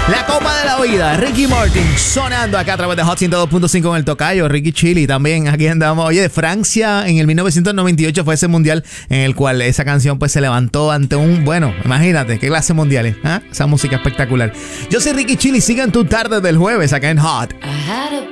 La Copa de la Vida, Ricky Martin, sonando acá a través de Hot 102.5 en el tocayo. Ricky Chili también, aquí andamos. Oye, Francia en el 1998 fue ese mundial en el cual esa canción pues se levantó ante un... Bueno, imagínate, qué clase mundiales, ¿eh? Esa música espectacular. Yo soy Ricky Chili, sigan tu tarde del jueves acá en Hot. I had a